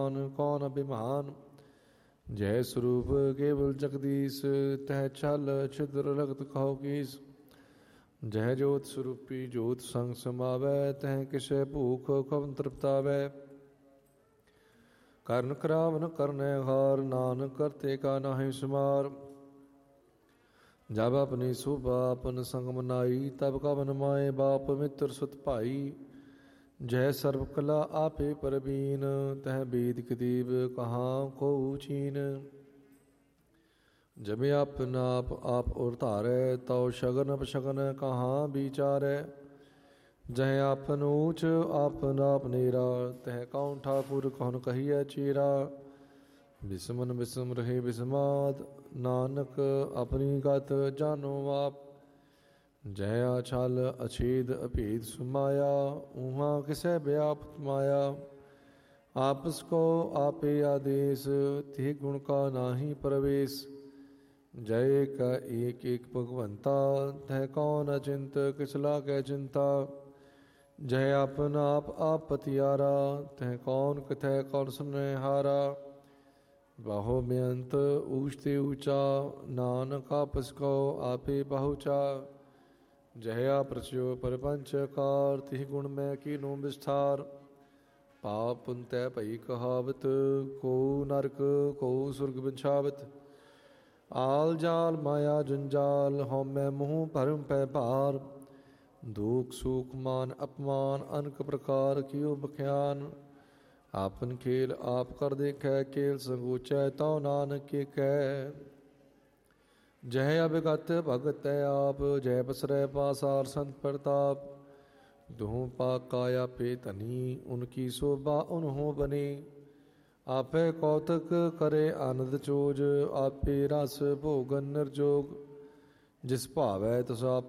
कौन अभिमान। जय स्वरूप केवल जगदीश, तह छल छिद्र लगत खाओ कीस। जय जोत स्वरूपी जोत संग समावै, तह किसे भूख खवन तृप्तावै। कर्ण करावन करने हार, नानक करते का नाहि सुमार। जब अपनी शोभा अपन संग मनाई, तब कवन माए बाप मित्र सुत भाई। जय सर्व कला आपे परबीन, तह बेद कदीब कहाँ को चीन। जब अपन आप और धारै, तो शगन अपशगन कहाँ विचारै। जह आपन ऊँच आपन आप नेरा, तह कौन ठाकुर कौन कहिए चेरा। बिस्मन बिस्म रहे बिस्माद, नानक अपनी गत जानो आप। जय अछल अछेद अभेद सुमाया, ऊहाँ किसै व्याप्त माया। आपस को आपे आदेश, ते गुण का नाही प्रवेश। जय का एक एक भगवंता, तह कौन अचिंत किस लागे चिंता। जय अपन आप पतियारा, तह कौन कथै कौन सुने हारा। बाहो बेअंत ऊँचते ऊँचा, नानक आपस को आपे पहुँचा। जया प्रचो परपंच कार, तिह गुण में कीनो विस्तार। पाप पुन तै भई कहावत, को नरक को सुर्ग बिछावत। आल जाल माया जंजाल, हौमै मुँह भरम पै भार। दुख सुख मान अपमान, अनक प्रकार कियो बख्यान। आपन खेल आप कर देखै, केल संगोचै तो नानक के कह। जय अभिगत भगत आप, जय बसरै पासार संत प्रताप। दुह पाक काया पे धनी, उनकी शोभा उन्हों बनी। आपे कौतक करे आनंद चोज, आपे रस भोगन निर्जोग। जिस भावै तुस आप